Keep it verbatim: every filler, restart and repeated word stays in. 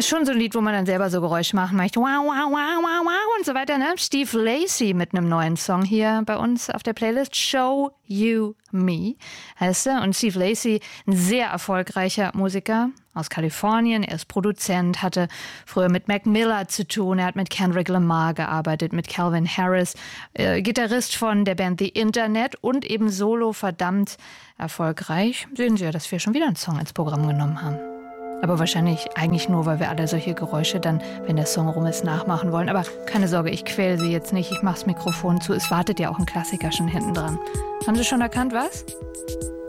Ist schon so ein Lied, wo man dann selber so Geräusche machen möchte. Wow, wow, wow, wow, wow und so weiter, ne? Steve Lacy mit einem neuen Song hier bei uns auf der Playlist. Show You Me heißt er. Und Steve Lacy, ein sehr erfolgreicher Musiker aus Kalifornien. Er ist Produzent, hatte früher mit Mac Miller zu tun. Er hat mit Kendrick Lamar gearbeitet, mit Calvin Harris. Äh, Gitarrist von der Band The Internet und eben solo verdammt erfolgreich. Sehen Sie ja, dass wir schon wieder einen Song ins Programm genommen haben. Aber wahrscheinlich eigentlich nur, weil wir alle solche Geräusche dann, wenn der Song rum ist, nachmachen wollen. Aber keine Sorge, ich quäle Sie jetzt nicht. Ich mach's Mikrofon zu. Es wartet ja auch ein Klassiker schon hinten dran. Haben Sie schon erkannt, was?